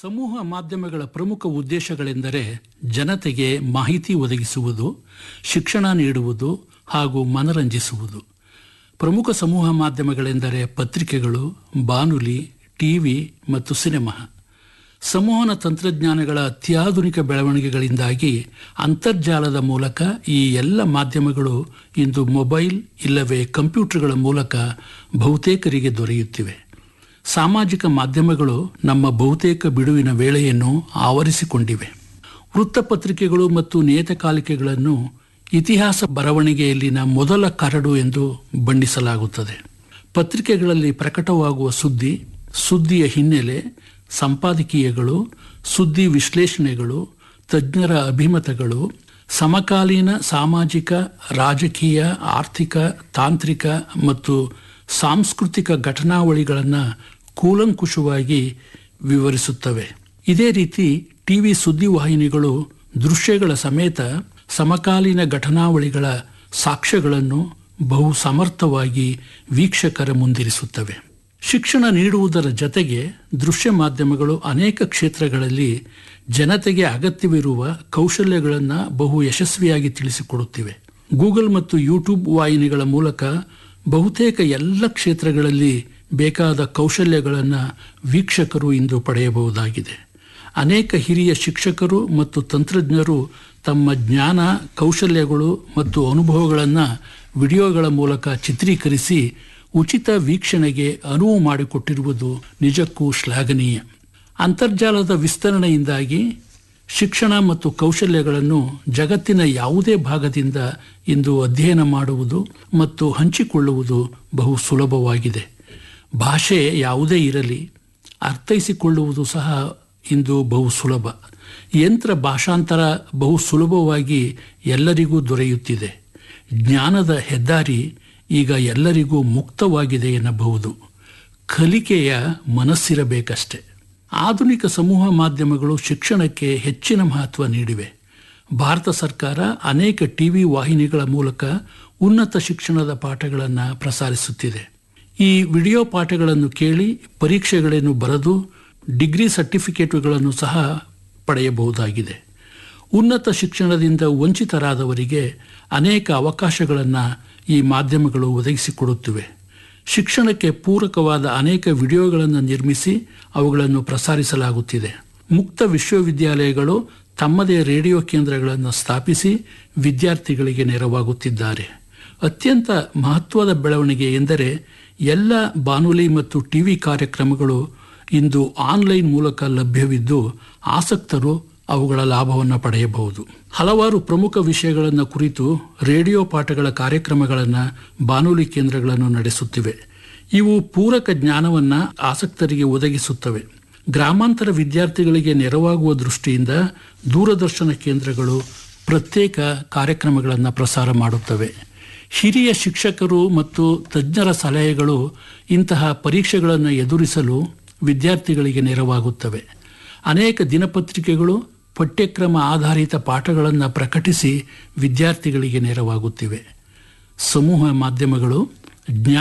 ಸಮೂಹ ಮಾಧ್ಯಮಗಳ ಪ್ರಮುಖ ಉದ್ದೇಶಗಳೆಂದರೆ ಜನತೆಗೆ ಮಾಹಿತಿ ಒದಗಿಸುವುದು, ಶಿಕ್ಷಣ ನೀಡುವುದು ಹಾಗೂ ಮನರಂಜಿಸುವುದು. ಪ್ರಮುಖ ಸಮೂಹ ಮಾಧ್ಯಮಗಳೆಂದರೆ ಪತ್ರಿಕೆಗಳು, ಬಾನುಲಿ, ಟಿವಿ ಮತ್ತು ಸಿನೆಮಾ. ಸಂವಹನ ತಂತ್ರಜ್ಞಾನಗಳ ಅತ್ಯಾಧುನಿಕ ಬೆಳವಣಿಗೆಗಳಿಂದಾಗಿ ಅಂತರ್ಜಾಲದ ಮೂಲಕ ಈ ಎಲ್ಲ ಮಾಧ್ಯಮಗಳು ಇಂದು ಮೊಬೈಲ್ ಇಲ್ಲವೇ ಕಂಪ್ಯೂಟರ್ಗಳ ಮೂಲಕ ಬಹುತೇಕರಿಗೆ ದೊರೆಯುತ್ತಿವೆ. ಸಾಮಾಜಿಕ ಮಾಧ್ಯಮಗಳು ನಮ್ಮ ಬಹುತೇಕ ಬಿಡುವಿನ ವೇಳೆಯನ್ನು ಆವರಿಸಿಕೊಂಡಿವೆ. ವೃತ್ತಪತ್ರಿಕೆಗಳು ಮತ್ತು ನಿಯತಕಾಲಿಕೆಗಳನ್ನು ಇತಿಹಾಸ ಬರವಣಿಗೆಯಲ್ಲಿನ ಮೊದಲ ಕರಡು ಎಂದು ಬಣ್ಣಿಸಲಾಗುತ್ತದೆ. ಪತ್ರಿಕೆಗಳಲ್ಲಿ ಪ್ರಕಟವಾಗುವ ಸುದ್ದಿಯ ಹಿನ್ನೆಲೆ, ಸಂಪಾದಕೀಯಗಳು, ಸುದ್ದಿ ವಿಶ್ಲೇಷಣೆಗಳು, ತಜ್ಞರ ಅಭಿಮತಗಳು, ಸಮಕಾಲೀನ ಸಾಮಾಜಿಕ, ರಾಜಕೀಯ, ಆರ್ಥಿಕ, ತಾಂತ್ರಿಕ ಮತ್ತು ಸಾಂಸ್ಕೃತಿಕ ಘಟನಾವಳಿಗಳನ್ನು ಕೂಲಂಕುಷವಾಗಿ ವಿವರಿಸುತ್ತವೆ. ಇದೇ ರೀತಿ ಟಿವಿ ಸುದ್ದಿವಾಹಿನಿಗಳು ದೃಶ್ಯಗಳ ಸಮೇತ ಸಮಕಾಲೀನ ಘಟನಾವಳಿಗಳ ಸಾಕ್ಷ್ಯಗಳನ್ನು ಬಹು ಸಮರ್ಥವಾಗಿ ವೀಕ್ಷಕರ ಮುಂದಿರಿಸುತ್ತವೆ. ಶಿಕ್ಷಣ ನೀಡುವುದರ ಜತೆಗೆ ದೃಶ್ಯ ಮಾಧ್ಯಮಗಳು ಅನೇಕ ಕ್ಷೇತ್ರಗಳಲ್ಲಿ ಜನತೆಗೆ ಅಗತ್ಯವಿರುವ ಕೌಶಲ್ಯಗಳನ್ನು ಬಹು ಯಶಸ್ವಿಯಾಗಿ ತಿಳಿಸಿಕೊಡುತ್ತಿವೆ. ಗೂಗಲ್ ಮತ್ತು ಯೂಟ್ಯೂಬ್ ವಾಹಿನಿಗಳ ಮೂಲಕ ಬಹುತೇಕ ಎಲ್ಲ ಕ್ಷೇತ್ರಗಳಲ್ಲಿ ಬೇಕಾದ ಕೌಶಲ್ಯಗಳನ್ನು ವೀಕ್ಷಕರು ಇಂದು ಪಡೆಯಬಹುದಾಗಿದೆ. ಅನೇಕ ಹಿರಿಯ ಶಿಕ್ಷಕರು ಮತ್ತು ತಂತ್ರಜ್ಞರು ತಮ್ಮ ಜ್ಞಾನ, ಕೌಶಲ್ಯಗಳು ಮತ್ತು ಅನುಭವಗಳನ್ನು ವಿಡಿಯೋಗಳ ಮೂಲಕ ಚಿತ್ರೀಕರಿಸಿ ಉಚಿತ ವೀಕ್ಷಣೆಗೆ ಅನುವು ಮಾಡಿಕೊಟ್ಟಿರುವುದು ನಿಜಕ್ಕೂ ಶ್ಲಾಘನೀಯ. ಅಂತರ್ಜಾಲದ ವಿಸ್ತರಣೆಯಿಂದಾಗಿ ಶಿಕ್ಷಣ ಮತ್ತು ಕೌಶಲ್ಯಗಳನ್ನು ಜಗತ್ತಿನ ಯಾವುದೇ ಭಾಗದಿಂದ ಇಂದು ಅಧ್ಯಯನ ಮಾಡುವುದು ಮತ್ತು ಹಂಚಿಕೊಳ್ಳುವುದು ಬಹು ಸುಲಭವಾಗಿದೆ. ಭಾಷೆ ಯಾವುದೇ ಇರಲಿ, ಅರ್ಥೈಸಿಕೊಳ್ಳುವುದು ಸಹ ಇಂದು ಬಹು ಸುಲಭ. ಯಂತ್ರ ಭಾಷಾಂತರ ಬಹು ಸುಲಭವಾಗಿ ಎಲ್ಲರಿಗೂ ದೊರೆಯುತ್ತಿದೆ. ಜ್ಞಾನದ ಹೆದ್ದಾರಿ ಈಗ ಎಲ್ಲರಿಗೂ ಮುಕ್ತವಾಗಿದೆ ಎನ್ನಬಹುದು. ಕಲಿಕೆಯ ಮನಸ್ಸಿರಬೇಕಷ್ಟೆ. ಆಧುನಿಕ ಸಮೂಹ ಮಾಧ್ಯಮಗಳು ಶಿಕ್ಷಣಕ್ಕೆ ಹೆಚ್ಚಿನ ಮಹತ್ವ ನೀಡಿವೆ. ಭಾರತ ಸರ್ಕಾರ ಅನೇಕ ಟಿವಿ ವಾಹಿನಿಗಳ ಮೂಲಕ ಉನ್ನತ ಶಿಕ್ಷಣದ ಪಾಠಗಳನ್ನು ಪ್ರಸಾರಿಸುತ್ತಿದೆ. ಈ ವಿಡಿಯೋ ಪಾಠಗಳನ್ನು ಕೇಳಿ ಪರೀಕ್ಷೆಗಳನ್ನು ಬರೆದು ಡಿಗ್ರಿ ಸರ್ಟಿಫಿಕೇಟುಗಳನ್ನು ಸಹ ಪಡೆಯಬಹುದಾಗಿದೆ. ಉನ್ನತ ಶಿಕ್ಷಣದಿಂದ ವಂಚಿತರಾದವರಿಗೆ ಅನೇಕ ಅವಕಾಶಗಳನ್ನು ಈ ಮಾಧ್ಯಮಗಳು ಒದಗಿಸಿಕೊಡುತ್ತಿವೆ. ಶಿಕ್ಷಣಕ್ಕೆ ಪೂರಕವಾದ ಅನೇಕ ವಿಡಿಯೋಗಳನ್ನು ನಿರ್ಮಿಸಿ ಅವುಗಳನ್ನು ಪ್ರಸಾರಿಸಲಾಗುತ್ತಿದೆ. ಮುಕ್ತ ವಿಶ್ವವಿದ್ಯಾಲಯಗಳು ತಮ್ಮದೇ ರೇಡಿಯೋ ಕೇಂದ್ರಗಳನ್ನು ಸ್ಥಾಪಿಸಿ ವಿದ್ಯಾರ್ಥಿಗಳಿಗೆ ನೆರವಾಗುತ್ತಿದ್ದಾರೆ. ಅತ್ಯಂತ ಮಹತ್ವದ ಬೆಳವಣಿಗೆ ಎಂದರೆ ಎಲ್ಲ ಬಾನುಲಿ ಮತ್ತು ಟಿವಿ ಕಾರ್ಯಕ್ರಮಗಳು ಇಂದು ಆನ್ಲೈನ್ ಮೂಲಕ ಲಭ್ಯವಿದ್ದು ಆಸಕ್ತರು ಅವುಗಳ ಲಾಭವನ್ನು ಪಡೆಯಬಹುದು. ಹಲವಾರು ಪ್ರಮುಖ ವಿಷಯಗಳನ್ನು ಕುರಿತು ರೇಡಿಯೋ ಪಾಠಗಳ ಕಾರ್ಯಕ್ರಮಗಳನ್ನು ಬಾನುಲಿ ಕೇಂದ್ರಗಳನ್ನು ನಡೆಸುತ್ತಿವೆ. ಇವು ಪೂರಕ ಜ್ಞಾನವನ್ನು ಆಸಕ್ತರಿಗೆ ಒದಗಿಸುತ್ತವೆ. ಗ್ರಾಮಾಂತರ ವಿದ್ಯಾರ್ಥಿಗಳಿಗೆ ನೆರವಾಗುವ ದೃಷ್ಟಿಯಿಂದ ದೂರದರ್ಶನ ಕೇಂದ್ರಗಳು ಪ್ರತ್ಯೇಕ ಕಾರ್ಯಕ್ರಮಗಳನ್ನು ಪ್ರಸಾರ ಮಾಡುತ್ತವೆ. ಹಿರಿಯ ಶಿಕ್ಷಕರು ಮತ್ತು ತಜ್ಞರ ಸಲಹೆಗಳು ಇಂತಹ ಪರೀಕ್ಷೆಗಳನ್ನು ಎದುರಿಸಲು ವಿದ್ಯಾರ್ಥಿಗಳಿಗೆ ನೆರವಾಗುತ್ತವೆ. ಅನೇಕ ದಿನಪತ್ರಿಕೆಗಳು ಪಠ್ಯಕ್ರಮ ಆಧಾರಿತ ಪಾಠಗಳನ್ನು ಪ್ರಕಟಿಸಿ ವಿದ್ಯಾರ್ಥಿಗಳಿಗೆ ನೆರವಾಗುತ್ತಿವೆ. ಸಮೂಹ ಮಾಧ್ಯಮಗಳು